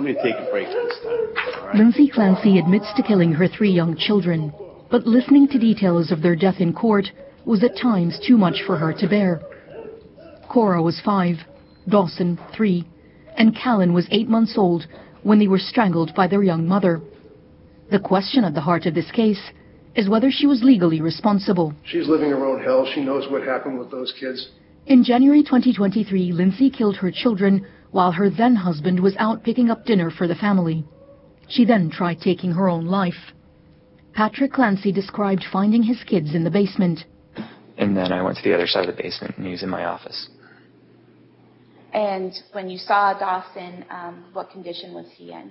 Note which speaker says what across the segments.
Speaker 1: going to take a break this time. All right?
Speaker 2: Lindsay Clancy admits to killing her 3 young children, but listening to details of their death in court was at times too much for her to bear. Cora was 5, Dawson 3, and Callan was 8 months old when they were strangled by their young mother. The question at the heart of this case is whether she was legally responsible.
Speaker 3: She's living her own hell. She knows what happened with those kids.
Speaker 2: In January 2023, Lindsay killed her children while her then-husband was out picking up dinner for the family. She then tried taking her own life. Patrick Clancy described finding his kids in the basement.
Speaker 4: And then I went to the other side of the basement and he was in my office.
Speaker 5: And when you saw Dawson, what condition was he in?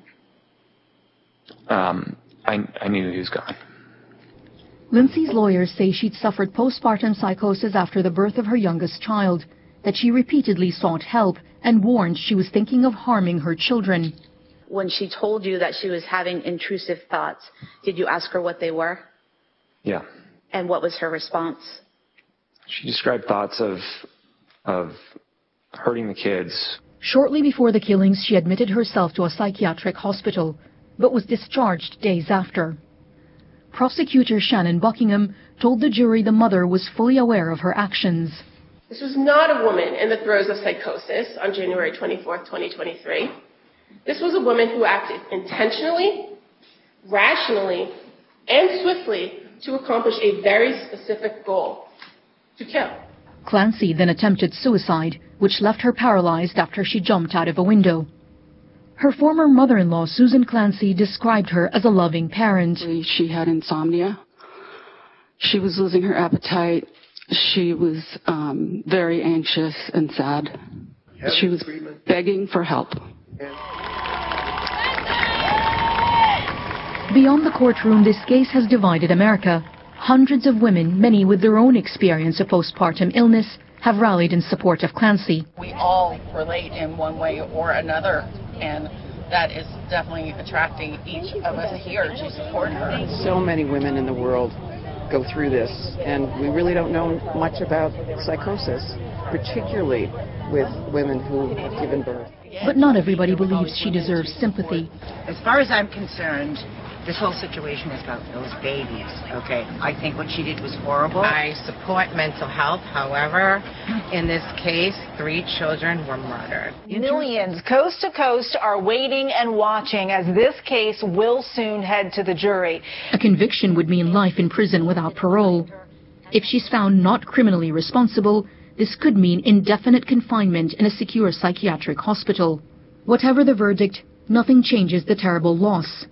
Speaker 4: I knew he was gone.
Speaker 2: Lindsay's lawyers say she'd suffered postpartum psychosis after the birth of her youngest child, that she repeatedly sought help and warned she was thinking of harming her children.
Speaker 5: When she told you that she was having intrusive thoughts, did you ask her what they were?
Speaker 4: Yeah.
Speaker 5: And what was her response?
Speaker 4: She described thoughts of hurting the kids.
Speaker 2: Shortly before the killings, she admitted herself to a psychiatric hospital, but was discharged days after. Prosecutor Shannon Buckingham told the jury the mother was fully aware of her actions.
Speaker 6: This was not a woman in the throes of psychosis on January 24th, 2023. This was a woman who acted intentionally, rationally, and swiftly to accomplish a very specific goal: to kill.
Speaker 2: Clancy then attempted suicide, which left her paralyzed after she jumped out of a window. Her former mother-in-law, Susan Clancy, described her as a loving parent.
Speaker 7: She had insomnia. She was losing her appetite. She was very anxious and sad. She was begging for help.
Speaker 2: Beyond the courtroom, this case has divided America. Hundreds of women, many with their own experience of postpartum illness, have rallied in support of Clancy.
Speaker 8: We all relate in one way or another, and that is definitely attracting each of us here to support her.
Speaker 9: So many women in the world go through this, and we really don't know much about psychosis, particularly with women who have given birth.
Speaker 2: But not everybody believes she deserves sympathy.
Speaker 10: As far as I'm concerned, this whole situation is about those babies, okay? I think what she did was horrible. I support mental health. However, in this case, 3 children were murdered.
Speaker 11: Millions coast to coast are waiting and watching as this case will soon head to the jury.
Speaker 2: A conviction would mean life in prison without parole. If she's found not criminally responsible, this could mean indefinite confinement in a secure psychiatric hospital. Whatever the verdict, nothing changes the terrible loss.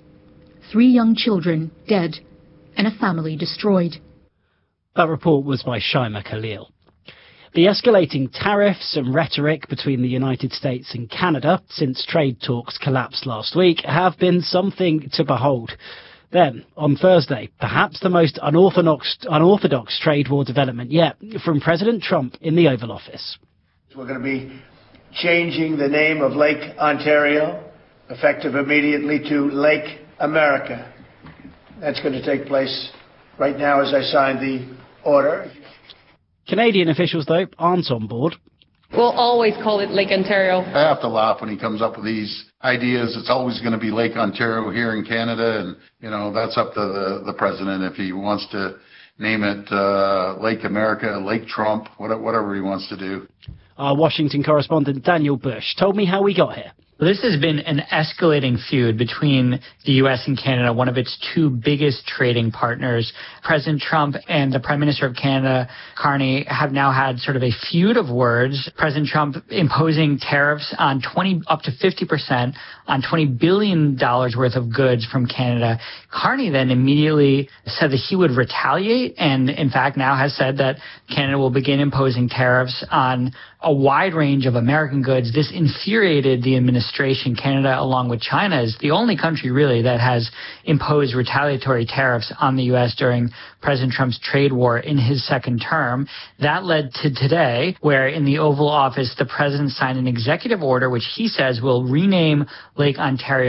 Speaker 2: 3 young children dead and a family destroyed.
Speaker 12: That report was by Shaima Khalil. The escalating tariffs and rhetoric between the United States and Canada since trade talks collapsed last week have been something to behold. Then, on Thursday, perhaps the most unorthodox trade war development yet from President Trump in the Oval Office.
Speaker 13: We're going to be changing the name of Lake Ontario, effective immediately, to Lake America. That's going to take place right now as I sign the order.
Speaker 12: Canadian officials, though, aren't on board.
Speaker 6: We'll always call it Lake Ontario.
Speaker 14: I have to laugh when he comes up with these ideas. It's always going to be Lake Ontario here in Canada, and, you know, that's up to the president if he wants to name it Lake America, Lake Trump, whatever he wants to do.
Speaker 12: Our Washington correspondent Daniel Bush told me how we got here.
Speaker 15: This has been an escalating feud between the U.S. and Canada, one of its 2 biggest trading partners. President Trump and the Prime Minister of Canada, Carney, have now had sort of a feud of words. President Trump imposing tariffs on up to 50% on $20 billion worth of goods from Canada. Carney then immediately said that he would retaliate and, in fact, now has said that Canada will begin imposing tariffs on a wide range of American goods. This infuriated the administration. Canada, along with China, is the only country really that has imposed retaliatory tariffs on the U.S. during President Trump's trade war in his second term. That led to today, where in the Oval Office, the president signed an executive order which he says will rename Lake Ontario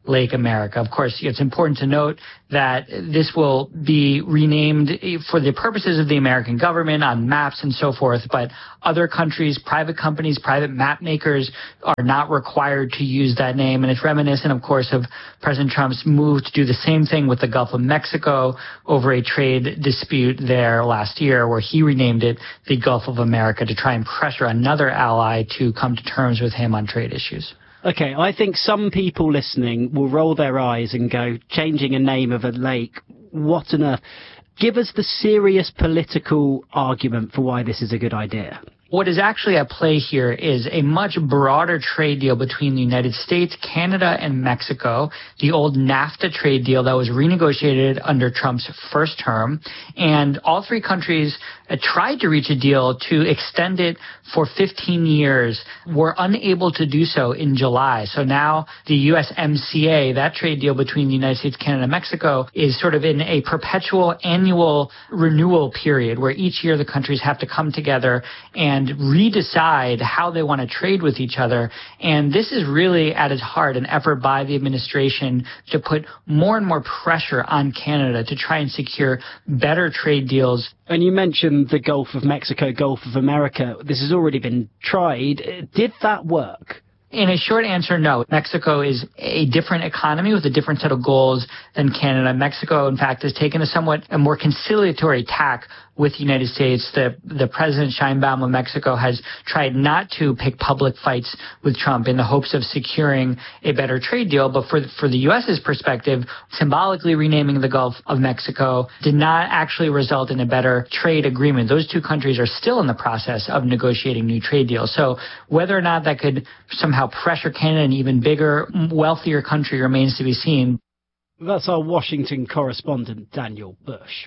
Speaker 15: Lake America. Of course, it's important to note that this will be renamed for the purposes of the American government on maps and so forth, but other countries, private companies, private map makers are not required to use that name. And it's reminiscent, of course, of President Trump's move to do the same thing with the Gulf of Mexico over a trade dispute there last year, where he renamed it the Gulf of America to try and pressure another ally to come to terms with him on trade issues.
Speaker 12: Okay, I think some people listening will roll their eyes and go, changing a name of a lake, what on earth? Give us the serious political argument for why this is a good idea.
Speaker 15: What is actually at play here is a much broader trade deal between the United States, Canada, and Mexico, the old NAFTA trade deal that was renegotiated under Trump's first term. And all three countries tried to reach a deal to extend it for 15 years, were unable to do so in July. So now the USMCA, that trade deal between the United States, Canada, and Mexico, is sort of in a perpetual annual renewal period where each year the countries have to come together and redecide how they want to trade with each other. And this is really at its heart an effort by the administration to put more and more pressure on Canada to try and secure better trade deals.
Speaker 12: And you mentioned the Gulf of Mexico, Gulf of America. This has already been tried. Did that work?
Speaker 15: In a short answer, no. Mexico is a different economy with a different set of goals than Canada. Mexico, in fact, has taken a more conciliatory tack with the United States. The President Sheinbaum of Mexico has tried not to pick public fights with Trump in the hopes of securing a better trade deal. But for the U.S.'s perspective, symbolically renaming the Gulf of Mexico did not actually result in a better trade agreement. Those two countries are still in the process of negotiating new trade deals. So whether or not that could somehow pressure Canada, an even bigger, wealthier country, remains to be seen.
Speaker 12: That's our Washington correspondent, Daniel Bush.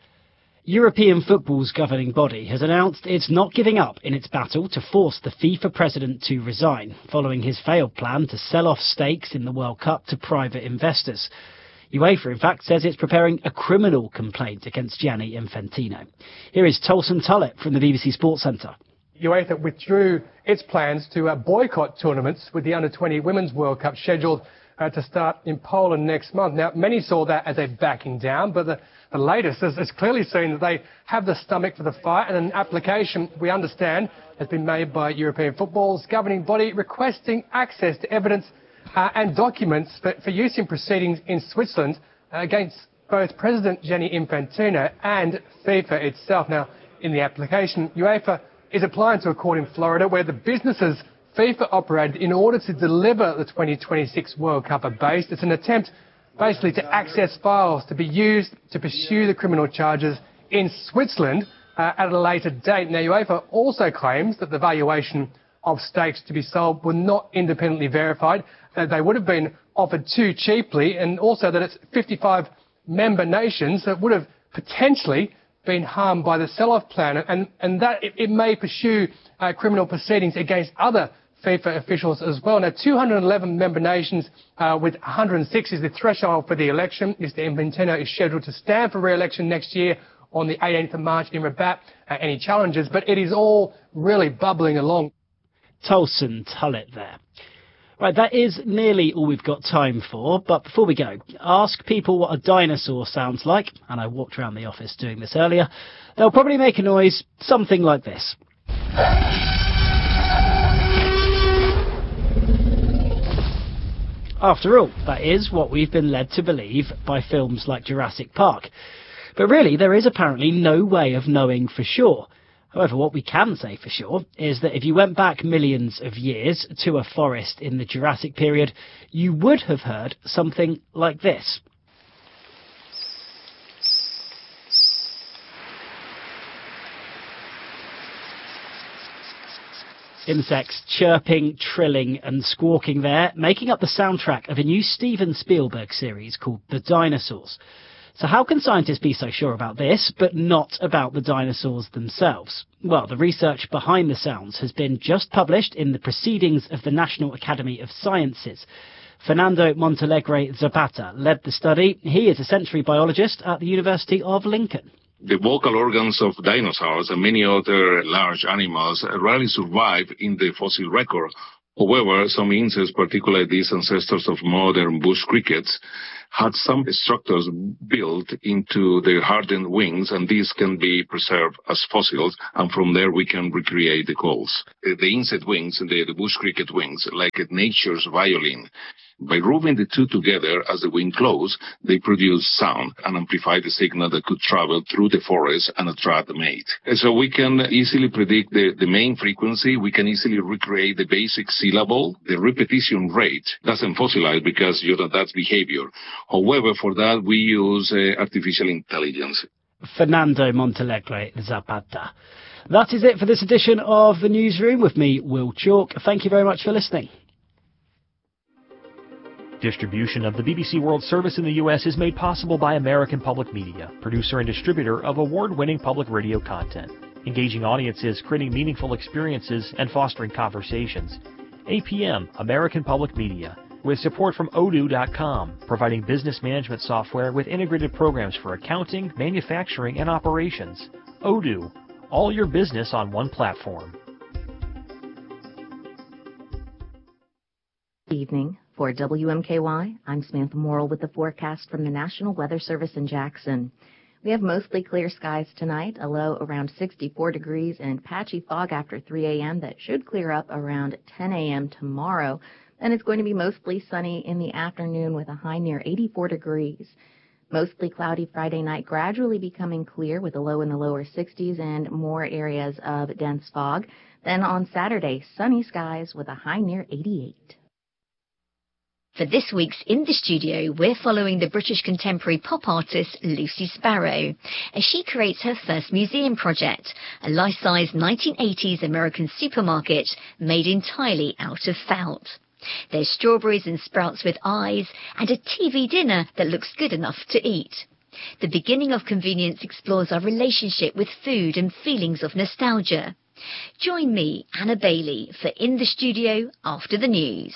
Speaker 12: European football's governing body has announced it's not giving up in its battle to force the FIFA president to resign, following his failed plan to sell off stakes in the World Cup to private investors. UEFA, in fact, says it's preparing a criminal complaint against Gianni Infantino. Here is Tolson Tullett from the BBC Sports Centre.
Speaker 16: UEFA withdrew its plans to boycott tournaments with the Under-20 Women's World Cup scheduled to start in Poland next month. Now, many saw that as a backing down, but the latest has clearly seen that they have the stomach for the fight, and an application, we understand, has been made by European football's governing body requesting access to evidence and documents for use in proceedings in Switzerland against both President Gianni Infantino and FIFA itself. Now, in the application, UEFA is applying to a court in Florida where the businesses FIFA operated in order to deliver the 2026 World Cup are based. It's an attempt basically to access files to be used to pursue the criminal charges in Switzerland at a later date. Now, UEFA also claims that the valuation of stakes to be sold were not independently verified, that they would have been offered too cheaply, and also that it's 55 member nations that would have potentially been harmed by the sell-off plan, and that it may pursue criminal proceedings against other FIFA officials as well. Now, 211 member nations with 106 is the threshold for the election. Mr. Infantino is scheduled to stand for re-election next year on the 18th of March in Rabat. Any challenges, but it is all really bubbling along.
Speaker 12: Tolson Tullett there. Right, that is nearly all we've got time for, but before we go, ask people what a dinosaur sounds like, and I walked around the office doing this earlier. They'll probably make a noise something like this. After all, that is what we've been led to believe by films like Jurassic Park. But really, there is apparently no way of knowing for sure. However, what we can say for sure is that if you went back millions of years to a forest in the Jurassic period, you would have heard something like this. Insects chirping, trilling and squawking there, making up the soundtrack of a new Steven Spielberg series called The Dinosaurs. So how can scientists be so sure about this, but not about the dinosaurs themselves? Well, the research behind the sounds has been just published in the Proceedings of the National Academy of Sciences. Fernando Montalegre Zapata led the study. He is a sensory biologist at the University of Lincoln.
Speaker 17: The vocal organs of dinosaurs and many other large animals rarely survive in the fossil record However, some insects, particularly these ancestors of modern bush crickets, had some structures built into their hardened wings, and these can be preserved as fossils, and from there we can recreate the calls. The insect wings, the bush cricket wings, like nature's violin, by rubbing the two together as the wing close, they produce sound and amplify the signal that could travel through the forest and attract the mate. And so we can easily predict the main frequency. We can easily recreate the basic syllable. The repetition rate doesn't fossilize because that's behavior. However, for that we use artificial intelligence.
Speaker 12: Fernando Montalegre Zapata. That is it for this edition of The Newsroom with me, Will Chalk. Thank you very much for listening.
Speaker 18: Distribution of the BBC World Service in the U.S. is made possible by American Public Media, producer and distributor of award-winning public radio content, engaging audiences, creating meaningful experiences, and fostering conversations. APM, American Public Media, with support from Odoo.com, providing business management software with integrated programs for accounting, manufacturing, and operations. Odoo, all your business on one platform.
Speaker 19: Evening. For WMKY, I'm Samantha Morrill with the forecast from the National Weather Service in Jackson. We have mostly clear skies tonight, a low around 64 degrees, and patchy fog after 3 a.m. that should clear up around 10 a.m. tomorrow. Then it's going to be mostly sunny in the afternoon with a high near 84 degrees. Mostly cloudy Friday night, gradually becoming clear with a low in the lower 60s and more areas of dense fog. Then on Saturday, sunny skies with a high near 88.
Speaker 20: For this week's In the Studio, we're following the British contemporary pop artist Lucy Sparrow as she creates her first museum project, a life-size 1980s American supermarket made entirely out of felt. There's strawberries and sprouts with eyes and a TV dinner that looks good enough to eat. The beginning of convenience explores our relationship with food and feelings of nostalgia. Join me, Anna Bailey, for In the Studio after the news.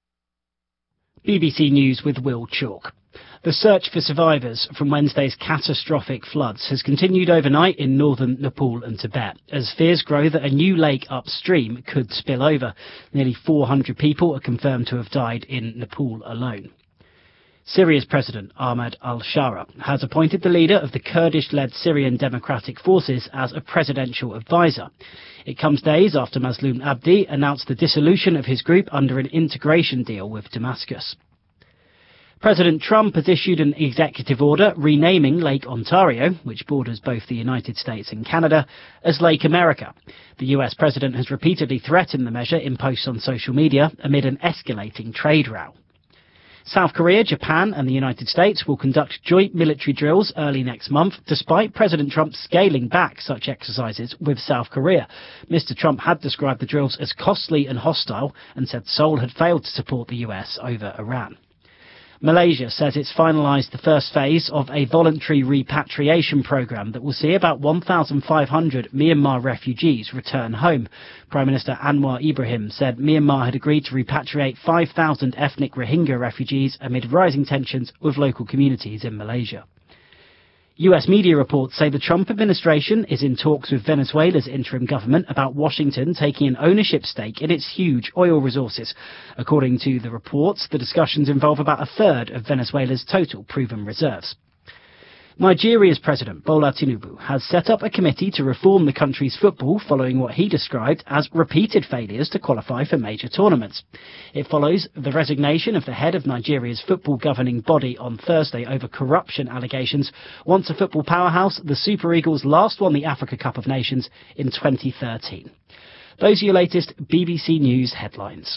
Speaker 12: BBC News with Will Chalk. The search for survivors from Wednesday's catastrophic floods has continued overnight in northern Nepal and Tibet, as fears grow that a new lake upstream could spill over. Nearly 400 people are confirmed to have died in Nepal alone. Syria's President Ahmed al-Shara has appointed the leader of the Kurdish-led Syrian Democratic Forces as a presidential advisor. It comes days after Mazloum Abdi announced the dissolution of his group under an integration deal with Damascus. President Trump has issued an executive order renaming Lake Ontario, which borders both the United States and Canada, as Lake America. The US president has repeatedly threatened the measure in posts on social media amid an escalating trade row. South Korea, Japan and the United States will conduct joint military drills early next month, despite President Trump scaling back such exercises with South Korea. Mr. Trump had described the drills as costly and hostile and said Seoul had failed to support the US over Iran. Malaysia says it's finalised the first phase of a voluntary repatriation programme that will see about 1,500 Myanmar refugees return home. Prime Minister Anwar Ibrahim said Myanmar had agreed to repatriate 5,000 ethnic Rohingya refugees amid rising tensions with local communities in Malaysia. US media reports say the Trump administration is in talks with Venezuela's interim government about Washington taking an ownership stake in its huge oil resources. According to the reports, the discussions involve about a third of Venezuela's total proven reserves. Nigeria's President Bola Tinubu has set up a committee to reform the country's football following what he described as repeated failures to qualify for major tournaments. It follows the resignation of the head of Nigeria's football governing body on Thursday over corruption allegations. Once a football powerhouse, the Super Eagles last won the Africa Cup of Nations in 2013. Those are your latest BBC News headlines.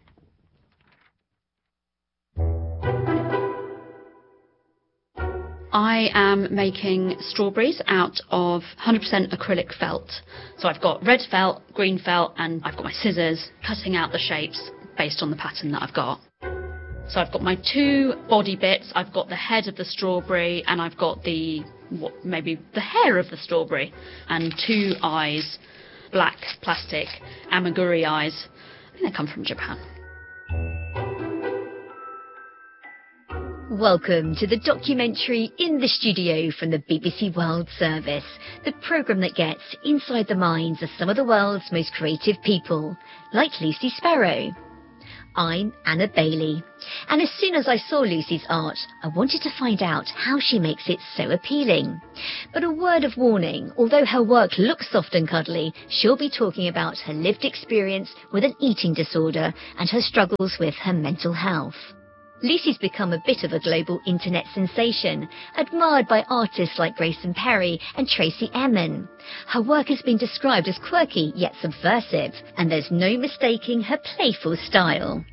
Speaker 21: I am making strawberries out of 100% acrylic felt. So I've got red felt, green felt, and I've got my scissors cutting out the shapes based on the pattern that I've got. So I've got my two body bits, I've got the head of the strawberry, and I've got maybe the hair of the strawberry, and two eyes, black plastic amaguri eyes. I think they come from Japan.
Speaker 20: Welcome to the documentary In the Studio from the BBC World Service, the programme that gets inside the minds of some of the world's most creative people, like Lucy Sparrow. I'm Anna Bailey, and as soon as I saw Lucy's art, I wanted to find out how she makes it so appealing. But a word of warning, although her work looks soft and cuddly, she'll be talking about her lived experience with an eating disorder and her struggles with her mental health. Lucy's become a bit of a global internet sensation, admired by artists like Grayson Perry and Tracy Emin. Her work has been described as quirky yet subversive, and there's no mistaking her playful style.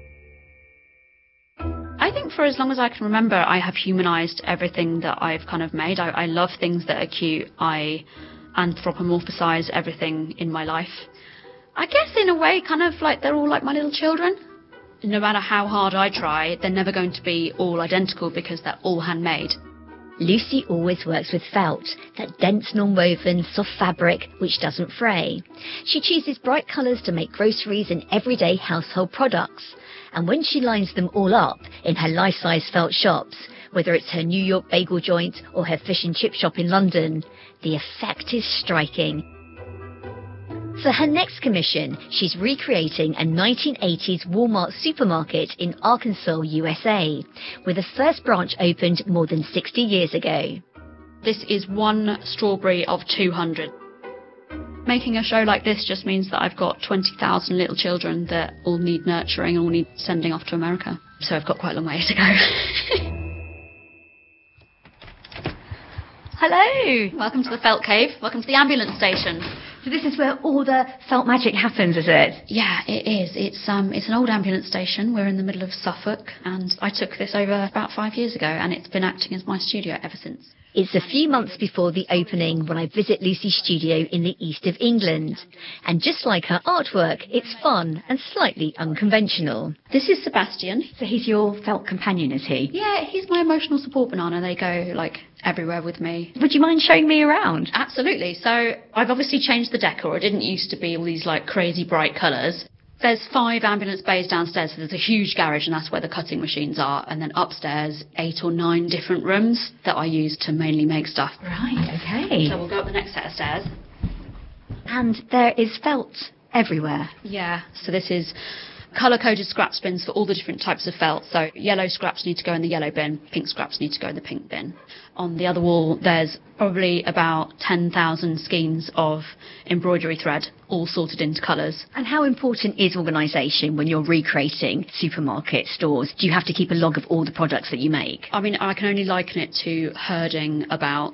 Speaker 21: I think for as long as I can remember, I have humanised everything that I've kind of made. I love things that are cute. I anthropomorphise everything in my life. I guess in a way, kind of like they're all like my little children. No matter how hard I try, they're never going to be all identical because they're all handmade.
Speaker 20: Lucy always works with felt, that dense non-woven, soft fabric which doesn't fray. She chooses bright colours to make groceries and everyday household products. And when she lines them all up in her life-size felt shops, whether it's her New York bagel joint or her fish and chip shop in London, the effect is striking. For her next commission, she's recreating a 1980s Walmart supermarket in Arkansas, USA, where the first branch opened more than 60 years ago.
Speaker 21: This is one strawberry of 200. Making a show like this just means that I've got 20,000 little children that all need nurturing and all need sending off to America. So I've got quite a long way to go.
Speaker 20: Hello!
Speaker 21: Welcome to the Felt Cave. Welcome to the ambulance station.
Speaker 20: So this is where all the felt magic happens, is it?
Speaker 21: Yeah, it is. It's an old ambulance station. We're in the middle of Suffolk, and I took this over about 5 years ago, and it's been acting as my studio ever since.
Speaker 20: It's a few months before the opening when I visit Lucy's studio in the east of England. And just like her artwork, it's fun and slightly unconventional.
Speaker 21: This is Sebastian.
Speaker 20: So he's your felt companion, is he?
Speaker 21: Yeah, he's my emotional support banana. They go, like, everywhere with me.
Speaker 20: Would you mind showing me around?
Speaker 21: Absolutely. So I've obviously changed the decor. It didn't used to be all these, like, crazy bright colours. There's 5 ambulance bays downstairs, so there's a huge garage, and that's where the cutting machines are. And then upstairs, 8 or 9 different rooms that I use to mainly make stuff.
Speaker 20: Right, okay.
Speaker 21: So we'll go up the next set of stairs.
Speaker 20: And there is felt everywhere.
Speaker 21: Yeah, so this is colour-coded scrap bins for all the different types of felt. So yellow scraps need to go in the yellow bin, pink scraps need to go in the pink bin. On the other wall, there's probably about 10,000 skeins of embroidery thread, all sorted into colours.
Speaker 20: And how important is organisation when you're recreating supermarket stores? Do you have to keep a log of all the products that you make?
Speaker 21: I mean, I can only liken it to herding about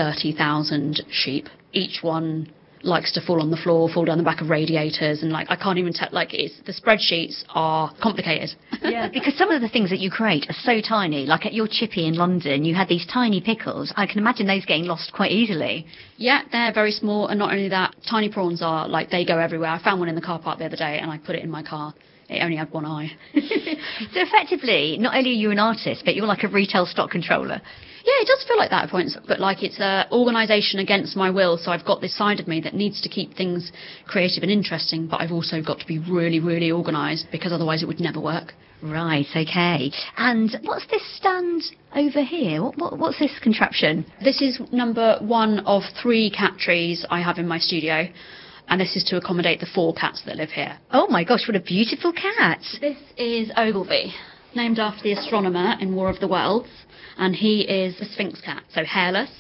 Speaker 21: 30,000 sheep. Each one likes to fall on the floor, fall down the back of radiators, and, like, I can't even tell, like, the spreadsheets are complicated.
Speaker 20: Yeah, because some of the things that you create are so tiny. Like at your chippy in London, you had these tiny pickles. I can imagine those getting lost quite easily.
Speaker 21: Yeah, they're very small, and not only that, tiny prawns are, like, they go everywhere. I found one in the car park the other day, and I put it in my car. It only had one eye.
Speaker 20: So effectively, not only are you an artist, but you're like a retail stock controller.
Speaker 21: Yeah, it does feel like that at points, but, like, it's an organisation against my will, so I've got this side of me that needs to keep things creative and interesting, but I've also got to be really, really organised, because otherwise it would never work.
Speaker 20: Right, okay. And what's this stand over here? What's this contraption?
Speaker 21: This is number 1 of 3 cat trees I have in my studio, and this is to accommodate the 4 cats that live here.
Speaker 20: Oh my gosh, what a beautiful cat.
Speaker 21: This is Ogilvy, named after the astronomer in War of the Worlds. And he is a Sphinx cat, so hairless.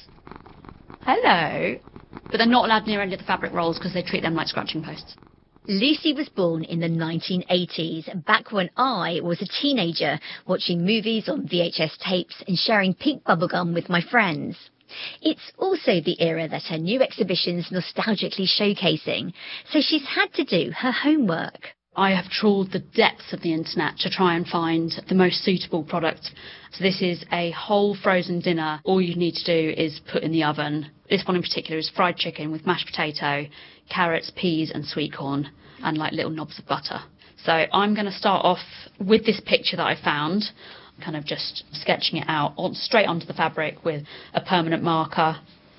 Speaker 20: Hello.
Speaker 21: But they're not allowed near any of the fabric rolls because they treat them like scratching posts.
Speaker 20: Lucy was born in the 1980s, back when I was a teenager, watching movies on VHS tapes and sharing pink bubblegum with my friends. It's also the era that her new exhibition's nostalgically showcasing, so she's had to do her homework.
Speaker 21: I have trawled the depths of the internet to try and find the most suitable product. So this is a whole frozen dinner. All you need to do is put in the oven. This one in particular is fried chicken with mashed potato, carrots, peas and sweet corn, and, like, little knobs of butter. So I'm going to start off with this picture that I found, kind of just sketching it out straight onto the fabric with a permanent marker.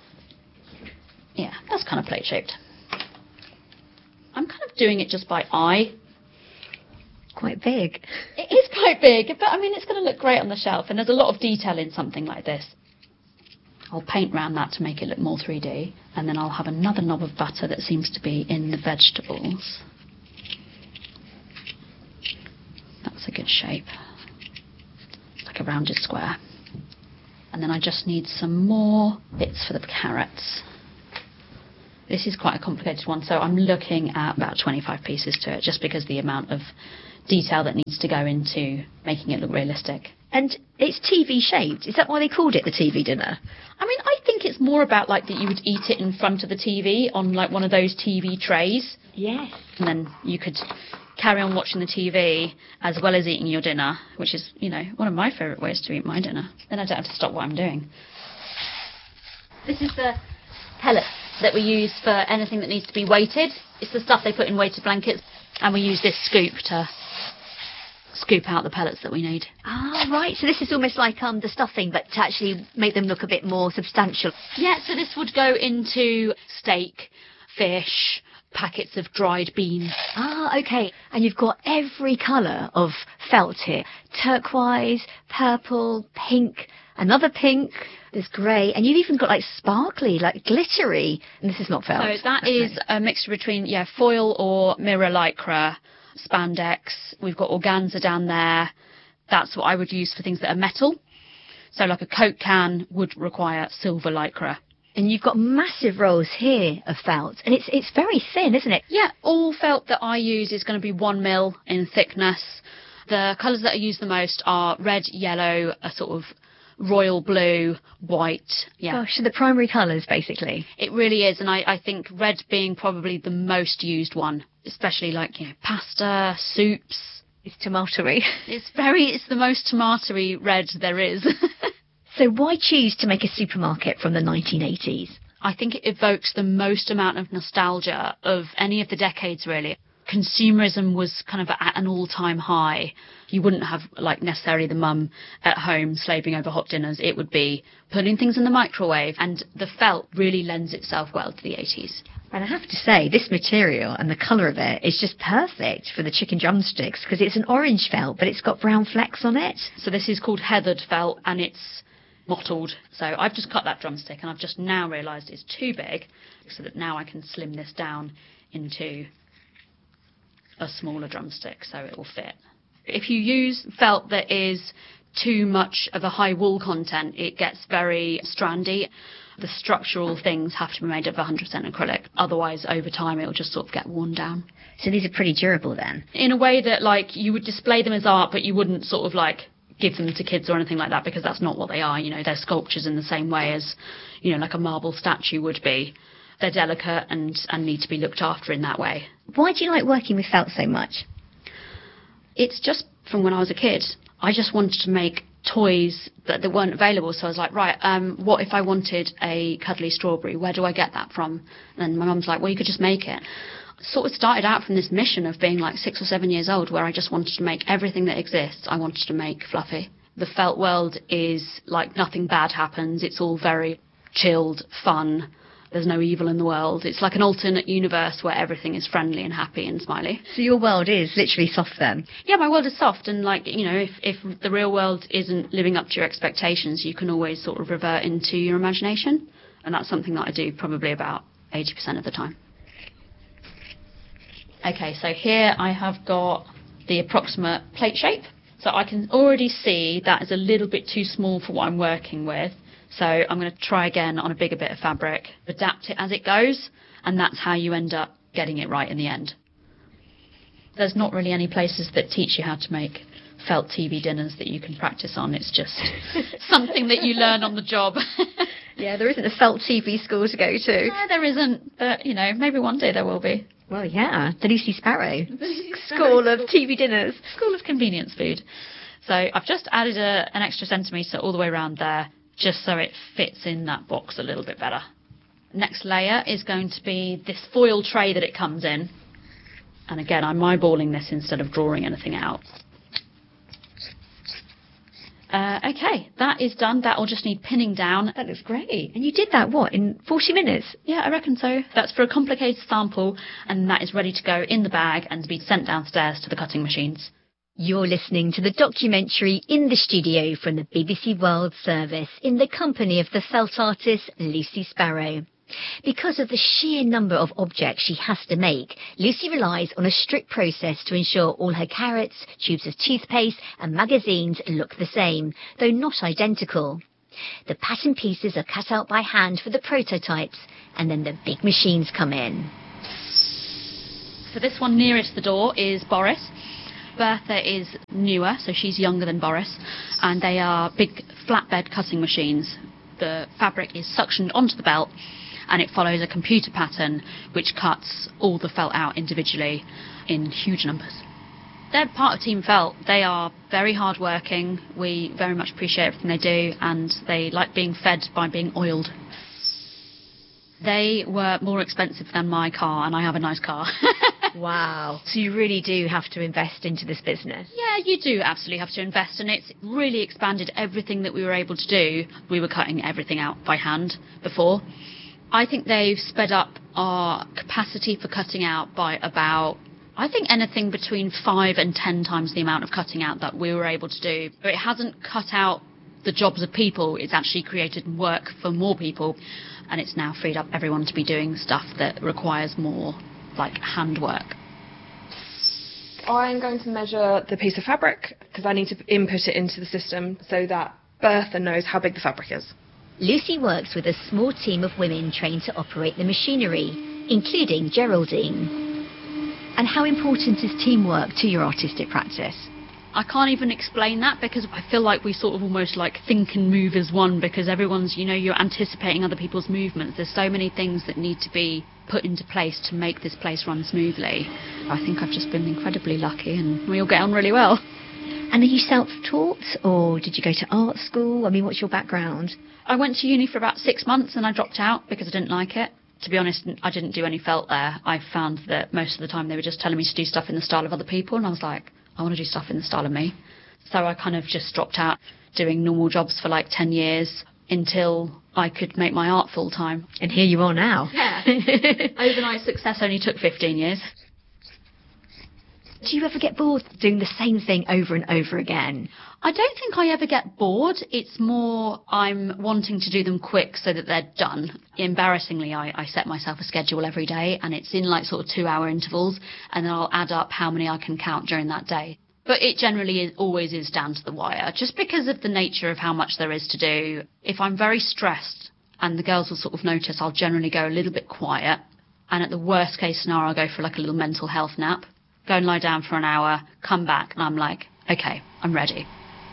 Speaker 21: Yeah, that's kind of plate shaped. I'm kind of doing it just by eye.
Speaker 20: Quite big.
Speaker 21: It is quite big, but I mean, it's going to look great on the shelf, and there's a lot of detail in something like this. I'll paint around that to make it look more 3D, and then I'll have another knob of butter that seems to be in the vegetables. good shape. Like a rounded square. And then I just need some more bits for the carrots. This is quite a complicated one, so I'm looking at about 25 pieces to it, just because the amount of detail that needs to go into making it look realistic.
Speaker 20: And it's TV shaped. Is that why they called it the TV dinner?
Speaker 21: I mean, I think it's more about like that you would eat it in front of the TV on like one of those TV trays.
Speaker 20: Yes.
Speaker 21: And then you could carry on watching the TV as well as eating your dinner, which is, you know, one of my favourite ways to eat my dinner. Then I don't have to stop what I'm doing.
Speaker 20: This is the pellets that we use for anything that needs to be weighted. It's the stuff they put in weighted blankets.
Speaker 21: And we use this scoop to scoop out the pellets that we need.
Speaker 20: Ah, right. So this is almost like the stuffing, but to actually make them look a bit more substantial.
Speaker 21: Yeah, so this would go into steak, fish, packets of dried beans.
Speaker 20: Ah, okay. And you've got every colour of felt here. Turquoise, purple, pink, another pink. There's grey. And you've even got like sparkly, like glittery. And this is not felt.
Speaker 21: So that is a mixture between, foil or mirror lycra, spandex. We've got organza down there. That's what I would use for things that are metal. So like a Coke can would require silver lycra.
Speaker 20: And you've got massive rolls here of felt, and it's very thin, isn't it?
Speaker 21: Yeah, all felt that I use is going to be 1 mil in thickness. The colours that I use the most are red, yellow, a sort of royal blue, white. Yeah.
Speaker 20: Gosh, so the primary colours, basically.
Speaker 21: It really is, and I think red being probably the most used one, especially like, pasta, soups.
Speaker 20: It's tomatoey.
Speaker 21: It's the most tomatoey red there is.
Speaker 20: So why choose to make a supermarket from the 1980s?
Speaker 21: I think it evokes the most amount of nostalgia of any of the decades, really. Consumerism was kind of at an all-time high. You wouldn't have, necessarily the mum at home slaving over hot dinners. It would be putting things in the microwave, and the felt really lends itself well to the 80s.
Speaker 20: And I have to say, this material and the colour of it is just perfect for the chicken drumsticks, because it's an orange felt, but it's got brown flecks on it.
Speaker 21: So this is called heathered felt, and it's mottled. So I've just cut that drumstick, and I've just now realised it's too big, so that now I can slim this down into a smaller drumstick so it will fit. If you use felt that is too much of a high wool content, it gets very strandy. The structural things have to be made of 100% acrylic, otherwise over time it will just sort of get worn down.
Speaker 20: So these are pretty durable then?
Speaker 21: In a way that you would display them as art, but you wouldn't sort of give them to kids or anything like that, because that's not what they are. They're sculptures in the same way as, like a marble statue would be. They're delicate and need to be looked after in that way.
Speaker 20: Why do you like working with felt so much?
Speaker 21: It's just from when I was a kid. I just wanted to make toys that weren't available, so I was like, right, what if I wanted a cuddly strawberry? Where do I get that from? And my mum's like, well, you could just make it. Sort of started out from this mission of being 6 or 7 years old, where I just wanted to make everything that exists, I wanted to make fluffy. The felt world is nothing bad happens. It's all very chilled, fun. There's no evil in the world. It's like an alternate universe where everything is friendly and happy and smiley.
Speaker 20: So your world is literally soft then?
Speaker 21: Yeah, my world is soft, and if the real world isn't living up to your expectations, you can always sort of revert into your imagination, and that's something that I do probably about 80% of the time. Okay, so here I have got the approximate plate shape. So I can already see that is a little bit too small for what I'm working with. So I'm going to try again on a bigger bit of fabric, adapt it as it goes, and that's how you end up getting it right in the end. There's not really any places that teach you how to make felt TV dinners that you can practice on. It's just something that you learn on the job.
Speaker 20: Yeah, there isn't a felt TV school to go to.
Speaker 21: No, there isn't, but, maybe one day there will be.
Speaker 20: Well, yeah, the Lucy Sparrow School of TV dinners.
Speaker 21: School of convenience food. So I've just added an extra centimetre all the way around there, just so it fits in that box a little bit better. Next layer is going to be this foil tray that it comes in. And again, I'm eyeballing this instead of drawing anything out. Okay, that is done. That will just need pinning down.
Speaker 20: That looks great. And you did that, in 40 minutes?
Speaker 21: Yeah, I reckon so. That's for a complicated sample, and that is ready to go in the bag and to be sent downstairs to the cutting machines.
Speaker 20: You're listening to the documentary In the Studio from the BBC World Service in the company of the felt artist Lucy Sparrow. Because of the sheer number of objects she has to make, Lucy relies on a strict process to ensure all her carrots, tubes of toothpaste and magazines look the same, though not identical. The pattern pieces are cut out by hand for the prototypes, and then the big machines come in.
Speaker 21: So this one nearest the door is Boris. Bertha is newer, so she's younger than Boris, and they are big flatbed cutting machines. The fabric is suctioned onto the belt, and it follows a computer pattern which cuts all the felt out individually in huge numbers. They're part of Team Felt. They are very hard-working. We very much appreciate everything they do, and they like being fed by being oiled. They were more expensive than my car, and I have a nice car.
Speaker 20: Wow. So you really do have to invest into this business?
Speaker 21: Yeah, you do absolutely have to invest, and it's really expanded everything that we were able to do. We were cutting everything out by hand before. I think they've sped up our capacity for cutting out by about, I think, anything between 5 and 10 times the amount of cutting out that we were able to do. But it hasn't cut out the jobs of people, it's actually created work for more people, and it's now freed up everyone to be doing stuff that requires more, like, handwork.
Speaker 1: I'm going to measure the piece of fabric because I need to input it into the system so that Bertha knows how big the fabric is.
Speaker 20: Lucy works with a small team of women trained to operate the machinery, including Geraldine. And how important is teamwork to your artistic practice?
Speaker 21: I can't even explain that because I feel like we sort of almost like think and move as one, because everyone's, you know, you're anticipating other people's movements. There's so many things that need to be put into place to make this place run smoothly. I think I've just been incredibly lucky and we all get on really well.
Speaker 20: And are you self-taught or did you go to art school? I mean, what's your background?
Speaker 21: I went to uni for about 6 months and I dropped out because I didn't like it. To be honest, I didn't do any felt there. I found that most of the time they were just telling me to do stuff in the style of other people, and I was like, I want to do stuff in the style of me. So I kind of just dropped out doing normal jobs for like 10 years until I could make my art full time.
Speaker 20: And here you are now.
Speaker 21: Yeah. Overnight success only took 15 years.
Speaker 20: Do you ever get bored doing the same thing over and over again?
Speaker 21: I don't think I ever get bored. It's more I'm wanting to do them quick so that they're done. Embarrassingly, I set myself a schedule every day, and it's in like sort of 2-hour intervals, and then I'll add up how many I can count during that day. But it generally always is down to the wire, just because of the nature of how much there is to do. If I'm very stressed, and the girls will sort of notice, I'll generally go a little bit quiet, and at the worst case scenario, I'll go for like a little mental health nap. Go and lie down for an hour, come back, and I'm like, okay, I'm ready.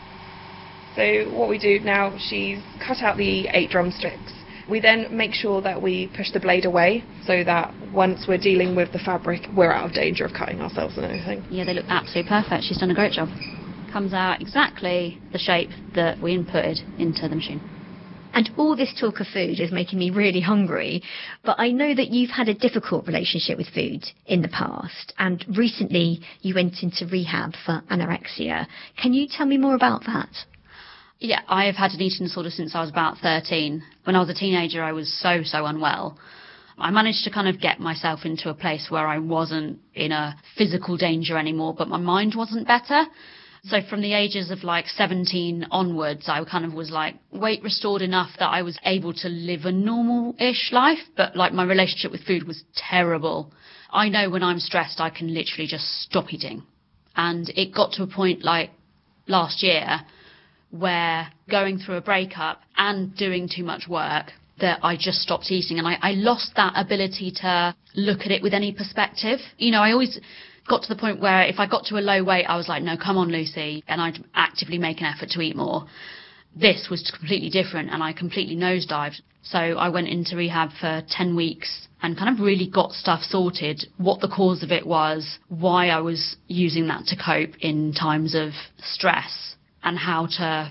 Speaker 1: So what we do now, she's cut out the 8 drumsticks. We then make sure that we push the blade away so that once we're dealing with the fabric, we're out of danger of cutting ourselves and anything.
Speaker 21: Yeah, they look absolutely perfect. She's done a great job. Comes out exactly the shape that we inputted into the machine.
Speaker 20: And all this talk of food is making me really hungry, but I know that you've had a difficult relationship with food in the past, and recently you went into rehab for anorexia. Can you tell me more about that?
Speaker 21: Yeah, I have had an eating disorder since I was about 13. When I was a teenager, I was so unwell. I managed to kind of get myself into a place where I wasn't in a physical danger anymore, but my mind wasn't better. So from the ages of like 17 onwards, I kind of was like weight restored enough that I was able to live a normal-ish life, but like my relationship with food was terrible. I know when I'm stressed, I can literally just stop eating. And it got to a point like last year where going through a breakup and doing too much work that I just stopped eating, and I lost that ability to look at it with any perspective. You know, I always got to the point where if I got to a low weight, I was like, no, come on, Lucy, and I'd actively make an effort to eat more. This was completely different, and I completely nosedived. So I went into rehab for 10 weeks and kind of really got stuff sorted, what the cause of it was, why I was using that to cope in times of stress, and how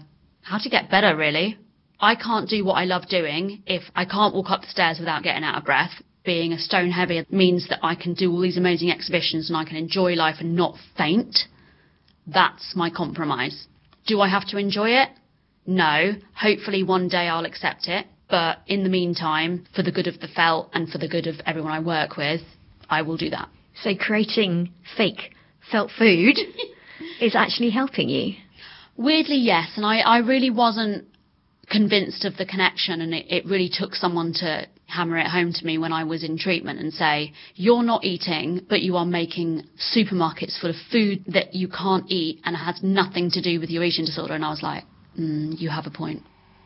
Speaker 21: to get better, really. I can't do what I love doing if I can't walk up the stairs without getting out of breath. Being a stone heavy means that I can do all these amazing exhibitions and I can enjoy life and not faint. That's my compromise. Do I have to enjoy it? No. Hopefully one day I'll accept it. But in the meantime, for the good of the felt and for the good of everyone I work with, I will do that.
Speaker 20: So creating fake felt food is actually helping you?
Speaker 21: Weirdly, yes. And I really wasn't convinced of the connection, and it really took someone to hammer it home to me when I was in treatment and say, you're not eating, but you are making supermarkets full of food that you can't eat and it has nothing to do with your eating disorder. And I was like, you have a point.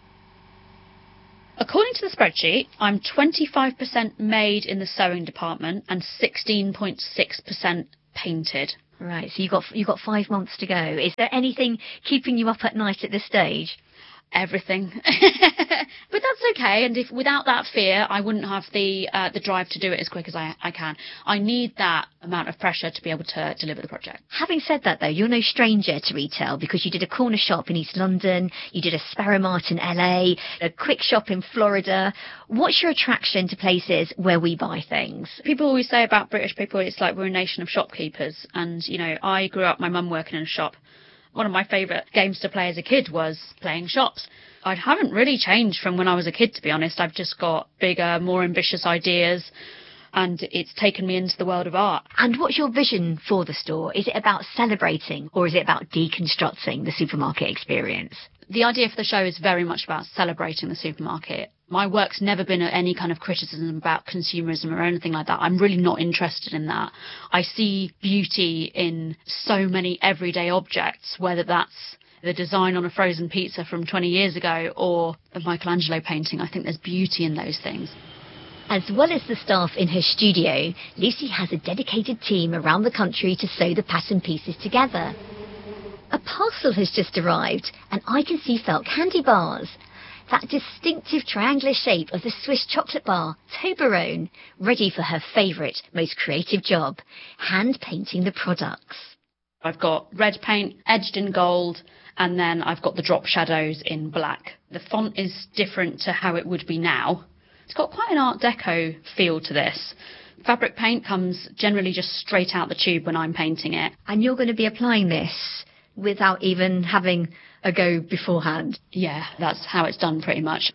Speaker 21: According to the spreadsheet, I'm 25% made in the sewing department and 16.6% painted.
Speaker 20: Right, so you've got 5 months to go. Is there anything keeping you up at night at this stage?
Speaker 21: Everything. But that's okay, and if without that fear I wouldn't have the drive to do it as quick as I can. I need that amount of pressure to be able to deliver the project.
Speaker 20: Having said that though, you're no stranger to retail because you did a corner shop in East London, you did a Sparrow Mart in LA, a quick shop in Florida. What's your attraction to places where we buy things?
Speaker 21: People always say about British people it's like we're a nation of shopkeepers, and you know, I grew up my mum working in a shop. One of my favourite games to play as a kid was playing shops. I haven't really changed from when I was a kid, to be honest. I've just got bigger, more ambitious ideas, and it's taken me into the world of art.
Speaker 20: And what's your vision for the store? Is it about celebrating, or is it about deconstructing the supermarket experience?
Speaker 21: The idea for the show is very much about celebrating the supermarket. My work's never been any kind of criticism about consumerism or anything like that. I'm really not interested in that. I see beauty in so many everyday objects, whether that's the design on a frozen pizza from 20 years ago or a Michelangelo painting. I think there's beauty in those things.
Speaker 20: As well as the staff in her studio, Lucy has a dedicated team around the country to sew the pattern pieces together. A parcel has just arrived, and I can see felt candy bars. That distinctive triangular shape of the Swiss chocolate bar, Toblerone, ready for her favourite, most creative job, hand-painting the products.
Speaker 21: I've got red paint edged in gold, and then I've got the drop shadows in black. The font is different to how it would be now. It's got quite an Art Deco feel to this. Fabric paint comes generally just straight out the tube when I'm painting it.
Speaker 20: And you're going to be applying this without even having a go beforehand?
Speaker 21: Yeah, that's how it's done pretty much.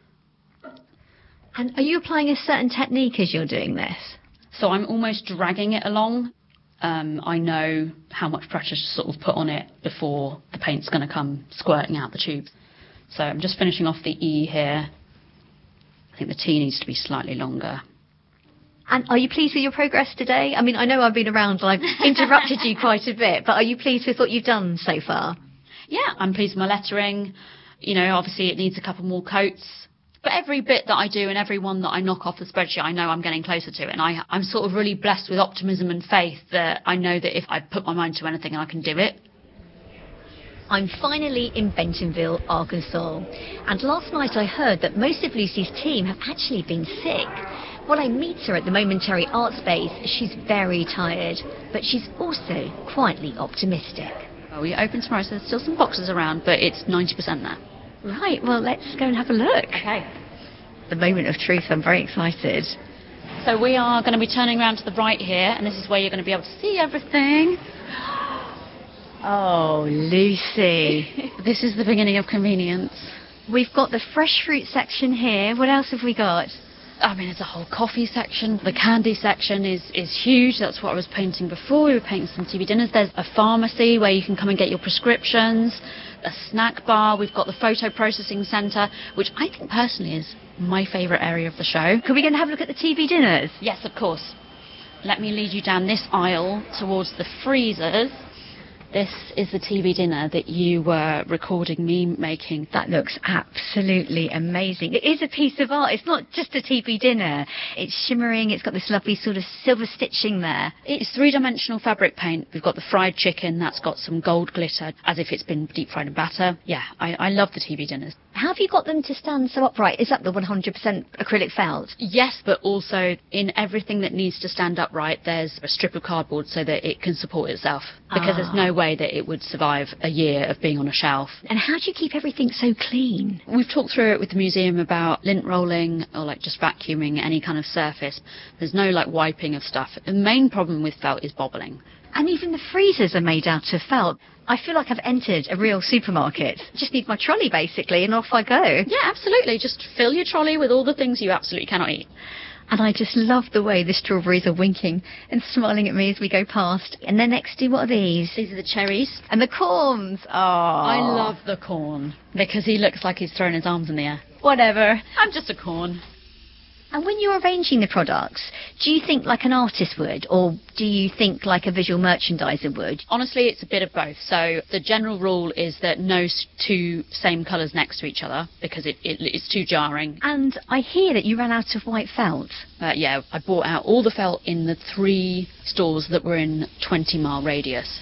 Speaker 20: And are you applying a certain technique as you're doing this?
Speaker 21: So I'm almost dragging it along. I know how much pressure to sort of put on it before the paint's going to come squirting out the tube. So I'm just finishing off the E here. I think the T needs to be slightly longer.
Speaker 20: And are you pleased with your progress today? I mean, I know I've been around and I've interrupted you quite a bit, but are you pleased with what you've done so far?
Speaker 21: Yeah, I'm pleased with my lettering. You know, obviously it needs a couple more coats. But every bit that I do and every one that I knock off the spreadsheet, I know I'm getting closer to it. And I'm sort of really blessed with optimism and faith that I know that if I put my mind to anything, I can do it.
Speaker 20: I'm finally in Bentonville, Arkansas. And last night I heard that most of Lucy's team have actually been sick. When I meet her at the Momentary Art Space, she's very tired, but she's also quietly optimistic.
Speaker 21: Well, we open tomorrow, so there's still some boxes around, but it's 90% there.
Speaker 20: Right, well, let's go and have a look.
Speaker 21: Okay.
Speaker 20: The moment of truth, I'm very excited.
Speaker 21: So we are going to be turning around to the right here, and this is where you're going to be able to see everything.
Speaker 20: Oh, Lucy.
Speaker 21: This is the beginning of convenience.
Speaker 20: We've got the fresh fruit section here. What else have we got?
Speaker 21: I mean, there's a whole coffee section. The candy section is huge. That's what I was painting before. We were painting some TV dinners. There's a pharmacy where you can come and get your prescriptions. A snack bar. We've got the photo processing centre, which I think personally is my favourite area of the show.
Speaker 20: Could we go and have a look at the TV dinners?
Speaker 21: Yes, of course. Let me lead you down this aisle towards the freezers. This is the TV dinner that you were recording me making.
Speaker 20: That looks absolutely amazing. It is a piece of art. It's not just a TV dinner. It's shimmering. It's got this lovely sort of silver stitching there.
Speaker 21: It's three-dimensional fabric paint. We've got the fried chicken. That's got some gold glitter, as if it's been deep fried in batter. Yeah, I love the TV dinners.
Speaker 20: How have you got them to stand so upright? Is that the 100% acrylic felt?
Speaker 21: Yes, but also in everything that needs to stand upright, there's a strip of cardboard so that it can support itself. Because there's no way that it would survive a year of being on a shelf.
Speaker 20: And how do you keep everything so clean?
Speaker 21: We've talked through it with the museum about lint rolling or like just vacuuming any kind of surface. There's no like wiping of stuff. The main problem with felt is bobbling.
Speaker 20: And even the freezers are made out of felt. I feel like I've entered a real supermarket. Just need my trolley, basically, and off I go.
Speaker 21: Yeah, absolutely. Just fill your trolley with all the things you absolutely cannot eat.
Speaker 20: And I just love the way the strawberries are winking and smiling at me as we go past. And then next to, what are these?
Speaker 21: These are the cherries.
Speaker 20: And the corns. Oh,
Speaker 21: I love the corn because he looks like he's throwing his arms in the air.
Speaker 20: Whatever.
Speaker 21: I'm just a corn.
Speaker 20: And when you're arranging the products, do you think like an artist would, or do you think like a visual merchandiser would?
Speaker 21: Honestly, it's a bit of both. So the general rule is that no two same colours next to each other, because it's too jarring.
Speaker 20: And I hear that you ran out of white felt.
Speaker 21: Yeah, I bought out all the felt in the 3 stores that were in 20-mile radius.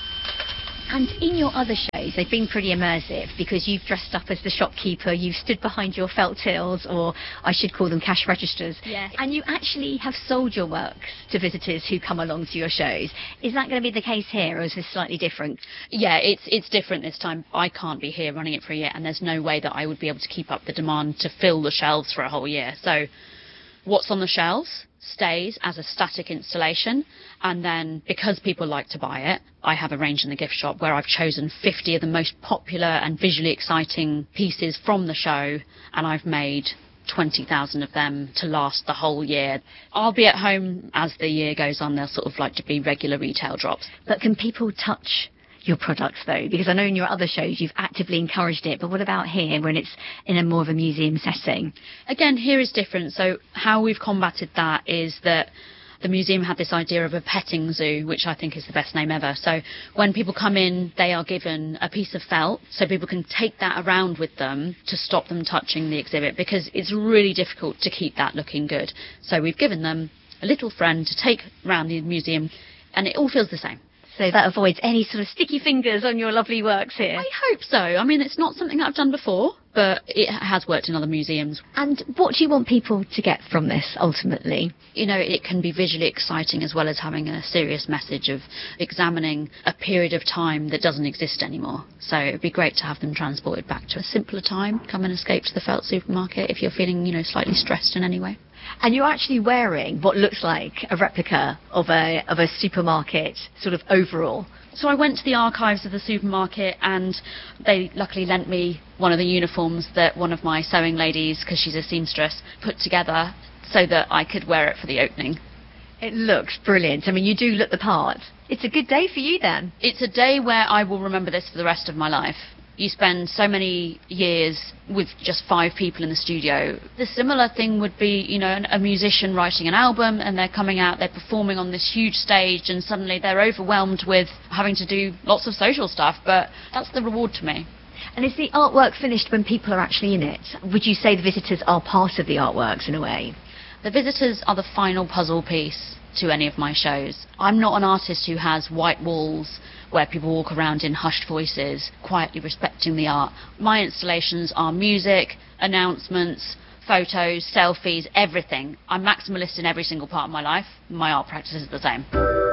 Speaker 20: And in your other shows, they've been pretty immersive because you've dressed up as the shopkeeper, you've stood behind your felt tills, or I should call them cash registers.
Speaker 21: Yeah.
Speaker 20: And you actually have sold your works to visitors who come along to your shows. Is that going to be the case here, or is this slightly different?
Speaker 21: Yeah, it's different this time. I can't be here running it for a year, and there's no way that I would be able to keep up the demand to fill the shelves for a whole year. So what's on the shelves stays as a static installation, and then because people like to buy it, I have arranged in the gift shop where I've chosen 50 of the most popular and visually exciting pieces from the show, and I've made 20,000 of them to last the whole year. I'll be at home as the year goes on. They'll sort of like to be regular retail drops.
Speaker 20: But can people touch your products though? Because I know in your other shows you've actively encouraged it, but what about here when it's in a more of a museum setting?
Speaker 21: Again, here is different. So how we've combated that is that the museum had this idea of a petting zoo, which I think is the best name ever. So when people come in, they are given a piece of felt so people can take that around with them to stop them touching the exhibit, because it's really difficult to keep that looking good. So we've given them a little friend to take around the museum, and it all feels the same.
Speaker 20: So that avoids any sort of sticky fingers on your lovely works here.
Speaker 21: I hope so. I mean, it's not something that I've done before, but it has worked in other museums.
Speaker 20: And what do you want people to get from this, ultimately?
Speaker 21: You know, it can be visually exciting as well as having a serious message of examining a period of time that doesn't exist anymore. So it would be great to have them transported back to a simpler time. Come and escape to the felt supermarket if you're feeling, you know, slightly stressed in any way.
Speaker 20: And you're actually wearing what looks like a replica of a supermarket sort of overall.
Speaker 21: So I went to the archives of the supermarket, and they luckily lent me one of the uniforms that one of my sewing ladies, because she's a seamstress, put together so that I could wear it for the opening.
Speaker 20: It looks brilliant. I mean, you do look the part. It's a good day for you then.
Speaker 21: It's a day where I will remember this for the rest of my life. You spend so many years with just 5 people in the studio. The similar thing would be, you know, a musician writing an album, and they're coming out, they're performing on this huge stage, and suddenly they're overwhelmed with having to do lots of social stuff, but that's the reward to me.
Speaker 20: And is the artwork finished when people are actually in it? Would you say the visitors are part of the artworks in a way?
Speaker 21: The visitors are the final puzzle piece to any of my shows. I'm not an artist who has white walls where people walk around in hushed voices, quietly respecting the art. My installations are music, announcements, photos, selfies, everything. I'm maximalist in every single part of my life. My art practice is the same.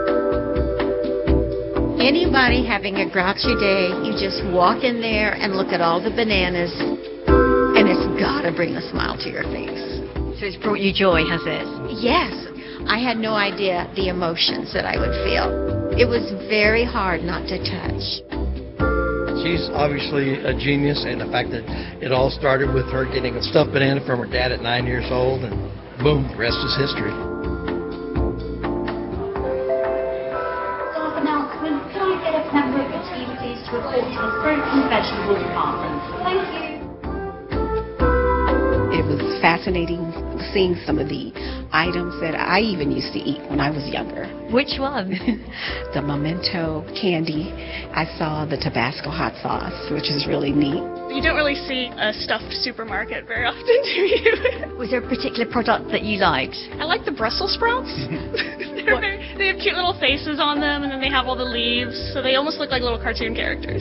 Speaker 3: Anybody having a grouchy day, you just walk in there and look at all the bananas, and it's gotta bring a smile to your face.
Speaker 20: So it's brought you joy, has it?
Speaker 3: Yes. I had no idea the emotions that I would feel. It was very hard not to touch.
Speaker 22: She's obviously a genius, and the fact that it all started with her getting a stuffed banana from her dad at 9 years old, and boom, the rest is history.
Speaker 21: Staff announcement. Can I get a member of your team, please, to report to the fruit and vegetable department? Thank you.
Speaker 23: It was fascinating seeing some of the items that I even used to eat when I was younger.
Speaker 20: Which one?
Speaker 23: The Memento candy. I saw the Tabasco hot sauce, which is really neat.
Speaker 24: You don't really see a stuffed supermarket very often, do you?
Speaker 20: Was there a particular product that you liked?
Speaker 24: I like the Brussels sprouts. They have cute little faces on them, and then they have all the leaves, so they almost look like little cartoon characters.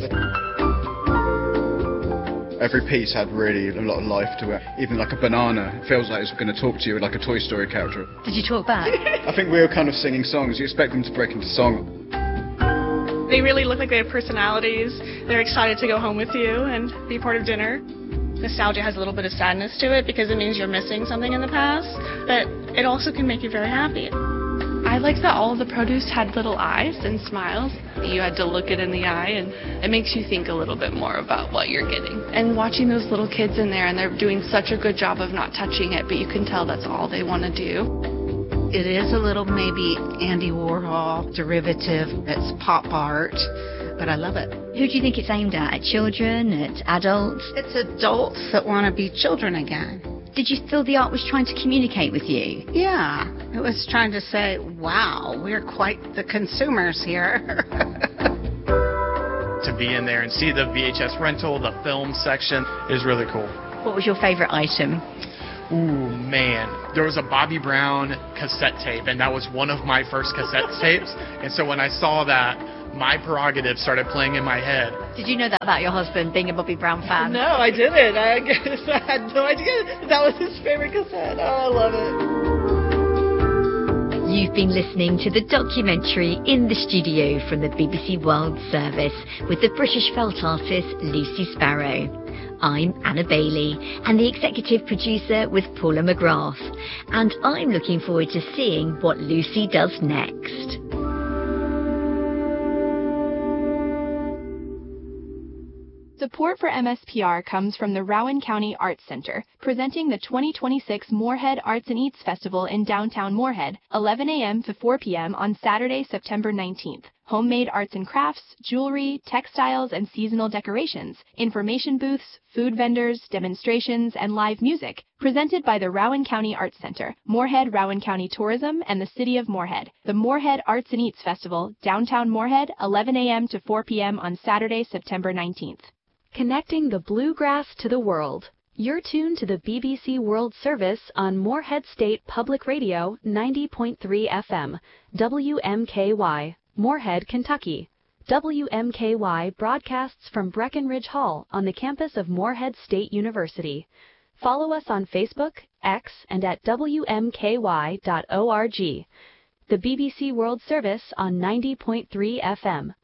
Speaker 25: Every piece had really a lot of life to it. Even like a banana, it feels like it's going to talk to you like a Toy Story character.
Speaker 20: Did you talk back?
Speaker 25: I think we were kind of singing songs. You expect them to break into song.
Speaker 24: They really look like they have personalities. They're excited to go home with you and be part of dinner. Nostalgia has a little bit of sadness to it because it means you're missing something in the past, but it also can make you very happy.
Speaker 26: I liked that all of the produce had little eyes and smiles. You had to look it in the eye, and it makes you think a little bit more about what you're getting. And watching those little kids in there, and they're doing such a good job of not touching it, but you can tell that's all they want to do.
Speaker 3: It is a little maybe Andy Warhol derivative. It's pop art, but I love it.
Speaker 20: Who do you think it's aimed at? At children? At adults?
Speaker 3: It's adults that want to be children again.
Speaker 20: Did you feel the art was trying to communicate with you?
Speaker 23: Yeah, it was trying to say, wow, we're quite the consumers here.
Speaker 4: To be in there and see the VHS rental, the film section is really cool.
Speaker 20: What was your favorite item?
Speaker 4: Ooh, man. There was a Bobby Brown cassette tape, and that was one of my first cassette tapes. And so when I saw that, My Prerogative started playing in my head.
Speaker 20: Did you know that about your husband, being a Bobby Brown fan?
Speaker 1: No, I didn't. I had no idea that was his favorite cassette. Oh, I love it.
Speaker 20: You've been listening to the documentary In the Studio from the BBC World Service with the British felt artist Lucy Sparrow. I'm Anna Bailey, and the executive producer was Paula McGrath. And I'm looking forward to seeing what Lucy does next.
Speaker 5: Support for MSPR comes from the Rowan County Arts Center, presenting the 2026 Moorhead Arts and Eats Festival in downtown Moorhead, 11 a.m. to 4 p.m. on Saturday, September 19th. Homemade arts and crafts, jewelry, textiles, and seasonal decorations, information booths, food vendors, demonstrations, and live music, presented by the Rowan County Arts Center, Moorhead Rowan County Tourism, and the City of Moorhead. The Moorhead Arts and Eats Festival, downtown Moorhead, 11 a.m. to 4 p.m. on Saturday, September 19th.
Speaker 2: Connecting the bluegrass to the world. You're tuned to the BBC World Service on Moorhead State Public Radio 90.3 FM, WMKY, Moorhead, Kentucky. WMKY broadcasts from Breckenridge Hall on the campus of Moorhead State University. Follow us on Facebook, X, and at WMKY.org. The BBC World Service on 90.3 FM.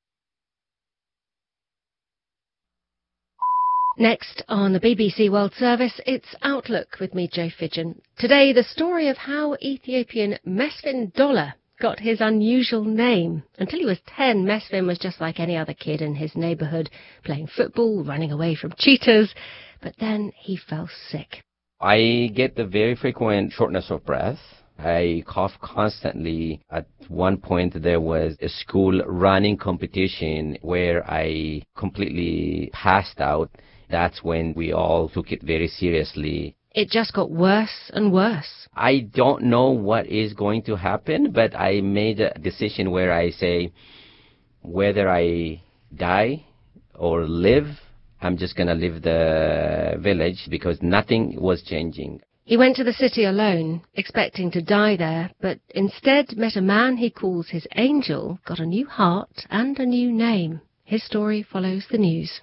Speaker 7: Next on the BBC World Service, it's Outlook with me, Jo Fidgen. Today, the story of how Ethiopian Mesfin Dola got his unusual name. Until he was 10, Mesfin was just like any other kid in his neighbourhood, playing football, running away from cheaters. But then he fell sick.
Speaker 8: I get the very frequent shortness of breath. I cough constantly. At one point, there was a school running competition where I completely passed out. That's when we all took it very seriously.
Speaker 7: It just got worse and worse.
Speaker 8: I don't know what is going to happen, but I made a decision where I say, whether I die or live, I'm just going to leave the village because nothing was changing.
Speaker 7: He went to the city alone, expecting to die there, but instead met a man he calls his angel, got a new heart and a new name. His story follows the news.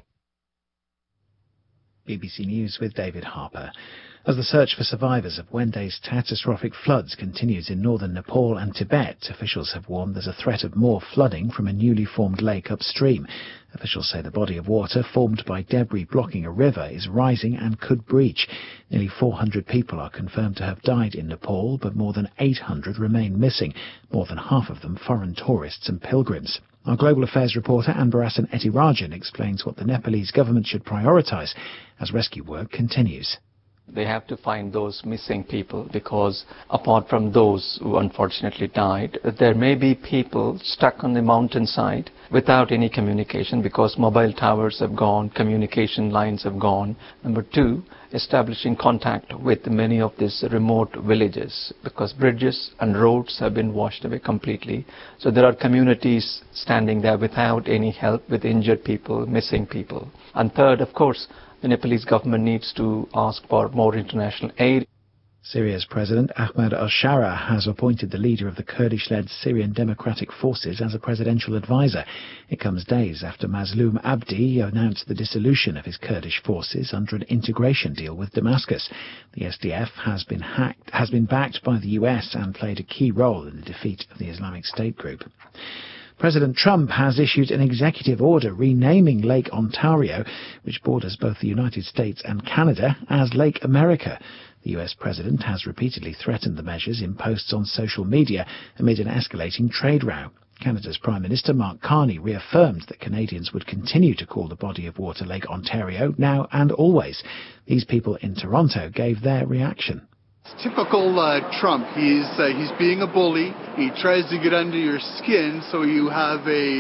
Speaker 9: BBC News with David Harper. As the search for survivors of Wendy's catastrophic floods continues in northern Nepal and Tibet, officials have warned there's a threat of more flooding from a newly formed lake upstream. Officials say the body of water formed by debris blocking a river is rising and could breach. Nearly 400 people are confirmed to have died in Nepal, but more than 800 remain missing, more than half of them foreign tourists and pilgrims. Our Global Affairs reporter Anbarasan Etirajan explains what the Nepalese government should prioritise as rescue work continues.
Speaker 10: They have to find those missing people because apart from those who unfortunately died, there may be people stuck on the mountainside without any communication because mobile towers have gone, communication lines have gone. Number two, establishing contact with many of these remote villages because bridges and roads have been washed away completely. So there are communities standing there without any help with injured people, missing people. And third, of course, the Nepalese government needs to ask for more international aid.
Speaker 9: Syria's President Ahmed al-Shara has appointed the leader of the Kurdish-led Syrian Democratic Forces as a presidential advisor. It comes days after Mazloum Abdi announced the dissolution of his Kurdish forces under an integration deal with Damascus. The SDF has been backed by the US and played a key role in the defeat of the Islamic State group. President Trump has issued an executive order renaming Lake Ontario, which borders both the United States and Canada, as Lake America. The US president has repeatedly threatened the measures in posts on social media amid an escalating trade row. Canada's Prime Minister Mark Carney reaffirmed that Canadians would continue to call the body of water Lake Ontario now and always. These people in Toronto gave their reaction.
Speaker 27: Typical Trump. He's being a bully. He tries to get under your skin, so you have a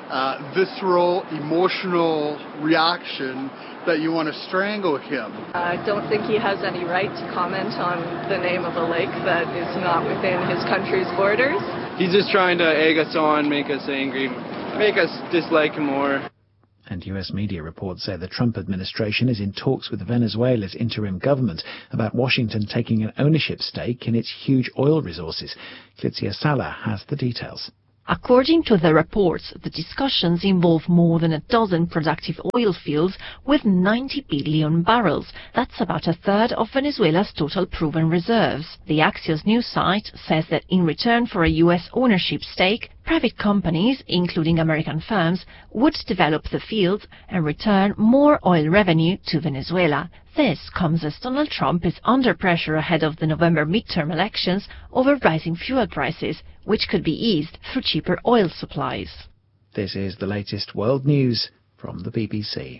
Speaker 27: visceral, emotional reaction that you want to strangle him.
Speaker 6: I don't think he has any right to comment on the name of a lake that is not within his country's borders.
Speaker 11: He's just trying to egg us on, make us angry, make us dislike him more.
Speaker 9: And US media reports say the Trump administration is in talks with Venezuela's interim government about Washington taking an ownership stake in its huge oil resources. Clitzia Sala has the details.
Speaker 13: According to the reports, the discussions involve more than a dozen productive oil fields with 90 billion barrels. That's about a third of Venezuela's total proven reserves. The Axios news site says that in return for a U.S. ownership stake, private companies, including American firms, would develop the fields and return more oil revenue to Venezuela. This comes as Donald Trump is under pressure ahead of the November midterm elections over rising fuel prices, which could be eased through cheaper oil supplies.
Speaker 9: This is the latest world news from the BBC.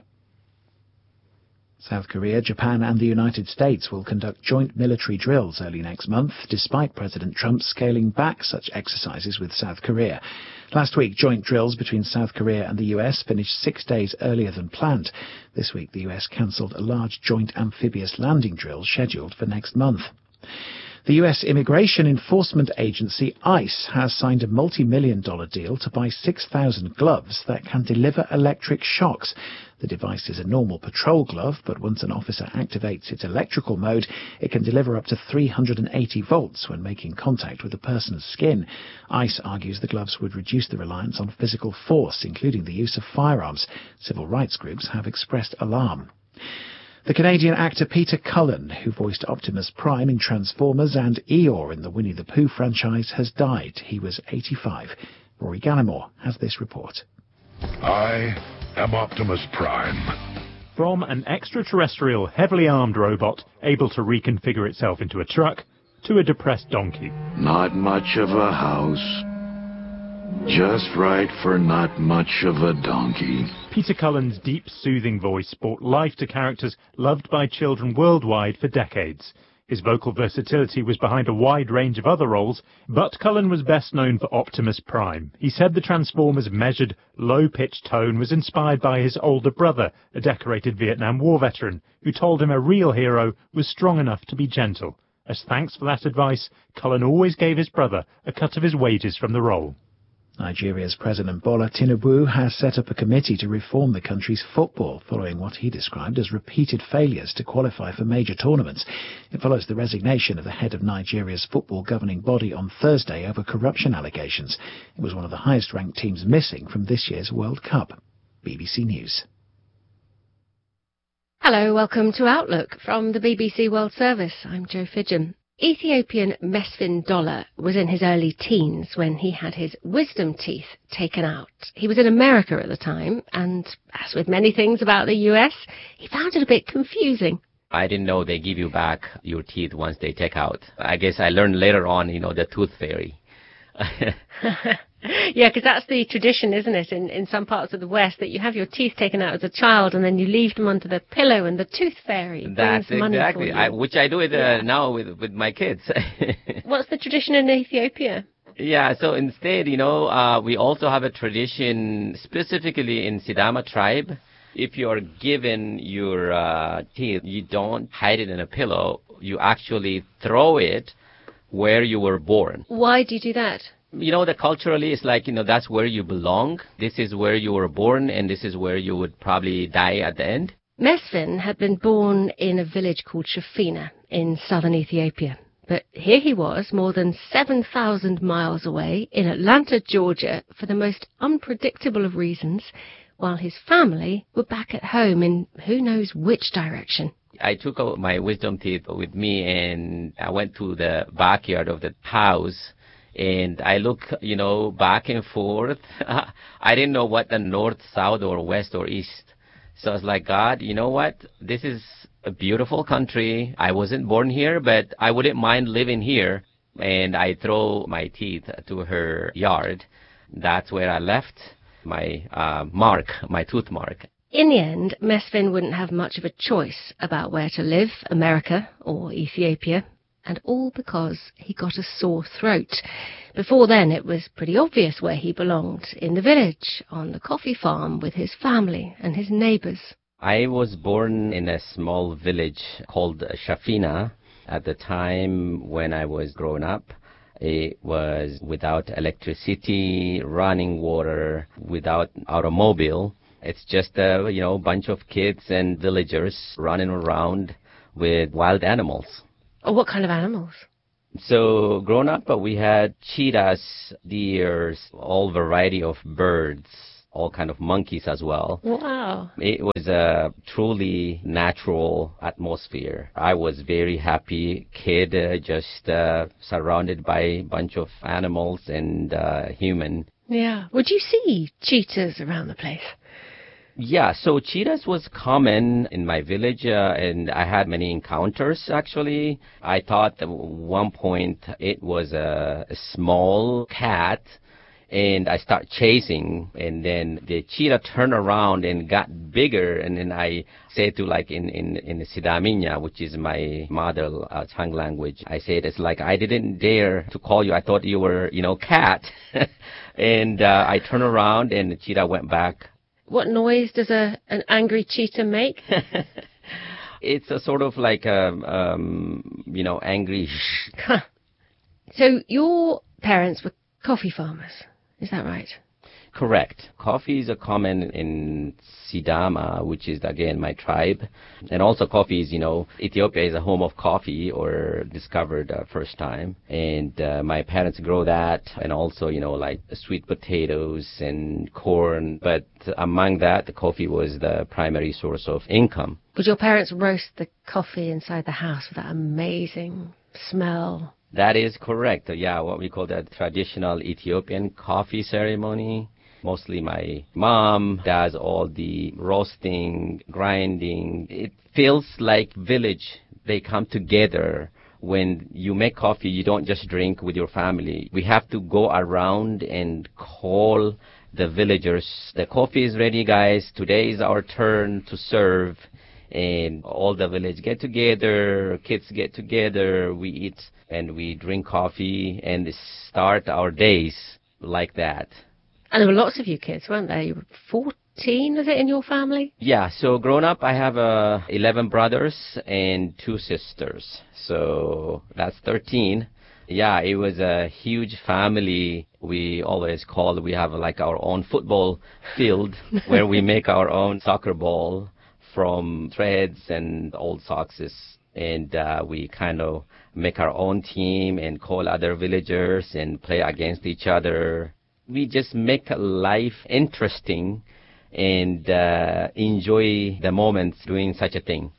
Speaker 9: South Korea, Japan and the United States will conduct joint military drills early next month, despite President Trump scaling back such exercises with South Korea. Last week, joint drills between South Korea and the US finished 6 days earlier than planned. This week, the US cancelled a large joint amphibious landing drill scheduled for next month. The U.S. Immigration Enforcement Agency, ICE, has signed a multi-million-dollar deal to buy 6,000 gloves that can deliver electric shocks. The device is a normal patrol glove, but once an officer activates its electrical mode, it can deliver up to 380 volts when making contact with a person's skin. ICE argues the gloves would reduce the reliance on physical force, including the use of firearms. Civil rights groups have expressed alarm. The Canadian actor Peter Cullen, who voiced Optimus Prime in Transformers and Eeyore in the Winnie the Pooh franchise, has died. He was 85. Rory Gallimore has this report.
Speaker 14: I am Optimus Prime.
Speaker 18: From an extraterrestrial, heavily armed robot able to reconfigure itself into a truck, to a depressed donkey.
Speaker 14: Not much of a house. Just right for not much of a donkey.
Speaker 18: Peter Cullen's deep, soothing voice brought life to characters loved by children worldwide for decades. His vocal versatility was behind a wide range of other roles, but Cullen was best known for Optimus Prime. He said the Transformers' measured, low-pitched tone was inspired by his older brother, a decorated Vietnam War veteran, who told him a real hero was strong enough to be gentle. As thanks for that advice, Cullen always gave his brother a cut of his wages from the role.
Speaker 9: Nigeria's President Bola Tinubu has set up a committee to reform the country's football, following what he described as repeated failures to qualify for major tournaments. It follows the resignation of the head of Nigeria's football governing body on Thursday over corruption allegations. It was one of the highest-ranked teams missing from this year's World Cup. BBC News.
Speaker 7: Hello, welcome to Outlook from the BBC World Service. I'm Jo Fidgen. Ethiopian Mesfin Dollar was in his early teens when he had his wisdom teeth taken out. He was in America at the time, and as with many things about the US, he found it a bit confusing.
Speaker 8: I didn't know they give you back your teeth once they take out. I guess I learned later on, the tooth fairy.
Speaker 7: Yeah, because that's the tradition, isn't it, in some parts of the West, that you have your teeth taken out as a child and then you leave them under the pillow and the tooth fairy
Speaker 8: That's
Speaker 7: brings money
Speaker 8: exactly,
Speaker 7: for you.
Speaker 8: which I do it now with my kids.
Speaker 7: What's the tradition in Ethiopia?
Speaker 8: Yeah, so instead, we also have a tradition specifically in Sidama tribe. If you are given your teeth, you don't hide it in a pillow. You actually throw it where you were born.
Speaker 7: Why do you do that?
Speaker 8: That culturally it's like, that's where you belong. This is where you were born, and this is where you would probably die at the end.
Speaker 7: Mesfin had been born in a village called Shafina in southern Ethiopia. But here he was, more than 7,000 miles away, in Atlanta, Georgia, for the most unpredictable of reasons, while his family were back at home in who knows which direction.
Speaker 8: I took out my wisdom teeth with me, and I went to the backyard of the house. And I look, back and forth. I didn't know what the north, south, or west, or east. So I was like, God, you know what? This is a beautiful country. I wasn't born here, but I wouldn't mind living here. And I throw my teeth to her yard. That's where I left my my tooth mark.
Speaker 7: In the end, Mesfin wouldn't have much of a choice about where to live, America or Ethiopia. and all because he got a sore throat. Before then, it was pretty obvious where he belonged, in the village, on the coffee farm with his family and his neighbours.
Speaker 8: I was born in a small village called Shafina. At the time when I was growing up, it was without electricity, running water, without automobile. It's just a bunch of kids and villagers running around with wild animals.
Speaker 7: Oh, what kind of animals?
Speaker 8: So growing up, we had cheetahs, deers, all variety of birds, all kind of monkeys as well.
Speaker 7: Wow.
Speaker 8: It was a truly natural atmosphere. I was very happy kid, just surrounded by a bunch of animals and human.
Speaker 7: Yeah. Would you see cheetahs around the place?
Speaker 8: Yeah, so cheetahs was common in my village, and I had many encounters, actually. I thought at one point it was a small cat, and I start chasing, and then the cheetah turned around and got bigger, and then I said to, like, in Sidaminya, which is my mother tongue language, I said, it's like, I didn't dare to call you. I thought you were, cat. And I turned around, and the cheetah went back.
Speaker 7: What noise does an angry cheetah make?
Speaker 8: It's a sort of like angry.
Speaker 7: So your parents were coffee farmers, is that right?
Speaker 8: Correct. Coffee is common in Sidama, which is, again, my tribe. And also coffee is, Ethiopia is a home of coffee, or discovered first time. And my parents grow that, and also, like sweet potatoes and corn. But among that, the coffee was the primary source of income.
Speaker 7: Would your parents roast the coffee inside the house with that amazing smell?
Speaker 8: That is correct. Yeah, what we call the traditional Ethiopian coffee ceremony. Mostly my mom does all the roasting, grinding. It feels like village. They come together. When you make coffee, you don't just drink with your family. We have to go around and call the villagers. The coffee is ready, guys. Today is our turn to serve. And all the village get together, kids get together, we eat and we drink coffee and start our days like that.
Speaker 7: And there were lots of you kids, weren't there? You were 14, was it, in your family?
Speaker 8: Yeah, so growing up, I have 11 brothers and 2 sisters. So that's 13. Yeah, it was a huge family. We always we have like our own football field where we make our own soccer ball from threads and old socks. And we kind of make our own team and call other villagers and play against each other. We just make life interesting and enjoy the moments doing such a thing.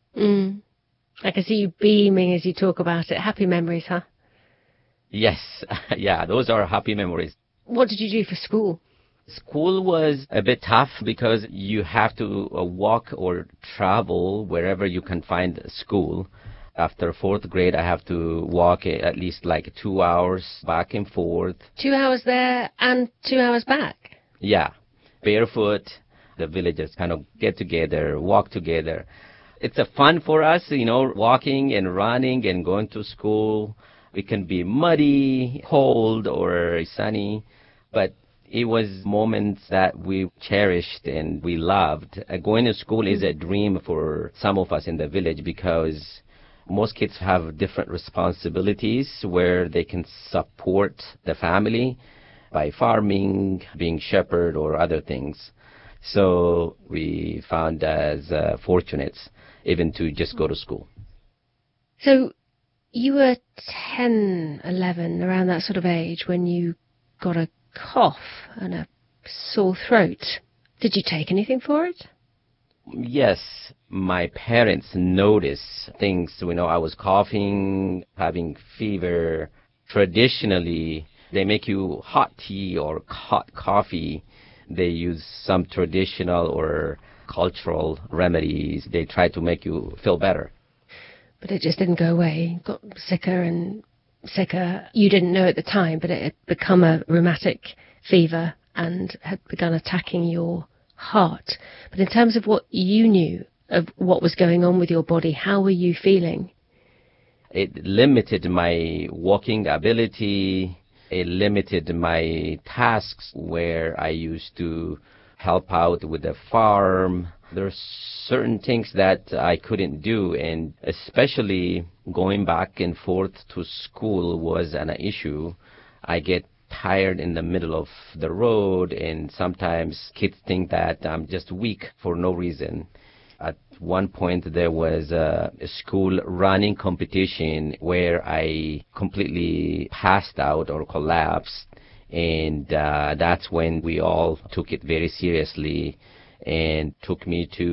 Speaker 7: I can see you beaming as you talk about it. Happy memories, huh?
Speaker 8: Yes. Yeah, those are happy memories.
Speaker 7: What did you do for school?
Speaker 8: School was a bit tough because you have to walk or travel wherever you can find a school. After 4th grade, I have to walk at least like 2 hours back and forth.
Speaker 7: 2 hours there and 2 hours back?
Speaker 8: Yeah, barefoot. The villagers kind of get together, walk together. It's a fun for us, walking and running and going to school. It can be muddy, cold, or sunny, but it was moments that we cherished and we loved. Going to school is a dream for some of us in the village because most kids have different responsibilities where they can support the family by farming, being shepherd, or other things. So we found as fortunate even to just go to school.
Speaker 7: So you were 10, 11, around that sort of age when you got a cough and a sore throat. Did you take anything for it?
Speaker 8: Yes, my parents noticed things. I was coughing, having fever. Traditionally, they make you hot tea or hot coffee. They use some traditional or cultural remedies. They try to make you feel better.
Speaker 7: But it just didn't go away. You got sicker and sicker. You didn't know at the time, but it had become a rheumatic fever and had begun attacking your heart. But in terms of what you knew of what was going on with your body, how were you feeling?
Speaker 8: It limited my walking ability. It limited my tasks where I used to help out with the farm. There's certain things that I couldn't do, and especially going back and forth to school was an issue. I get tired in the middle of the road, and sometimes kids think that I'm just weak for no reason. At one point, there was a school running competition where I completely passed out or collapsed, and that's when we all took it very seriously and took me to